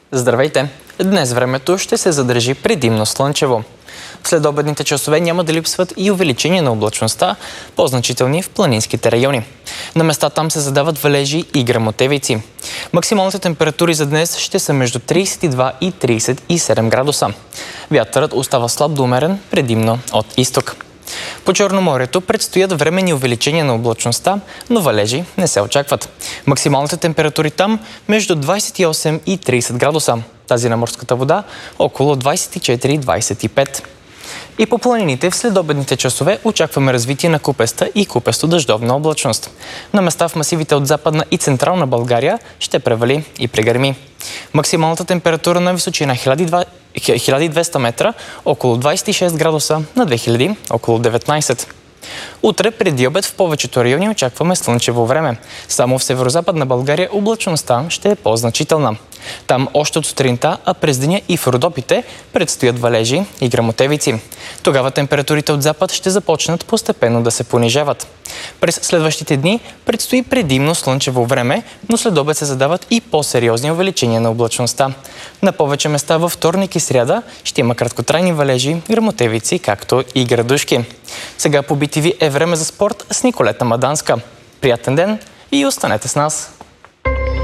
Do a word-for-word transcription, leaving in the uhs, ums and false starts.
Здравейте! Днес времето ще се задържи предимно слънчево. В следобедните часове няма да липсват и увеличение на облачността, по-значителни в планинските райони. На места там се задават валежи и гръмотевици. Максималните температури за днес ще са между тридесет и два и тридесет и седем градуса. Вятърът остава слаб до умерен, предимно от изток. По Черноморието предстоят временни увеличения на облачността, но валежи не се очакват. Максималните температури там между двадесет и осем и тридесет градуса. Тази на морската вода около двадесет и четири до двадесет и пет. И по планините в следобедните часове очакваме развитие на купеста и купесто-дъждовна облачност. На места в масивите от Западна и Централна България ще превали и прегърми. Максималната температура на височина хиляда и двеста метра около двадесет и шест градуса, на две хиляди около деветнадесет. Утре преди обед в повечето райони очакваме слънчево време. Само в северозападна България облачността ще е по-значителна. Там още от сутринта, а през деня и в Родопите предстоят валежи и гръмотевици. Тогава температурите от запад ще започнат постепенно да се понижават. През следващите дни предстои предимно слънчево време, но след обед се задават и по-сериозни увеличения на облачността. На повече места във вторник и сряда ще има краткотрайни валежи, гръмотевици, както и градушки. Сега по би ти ви е време за спорт с Николета Маданска. Приятен ден и останете с нас!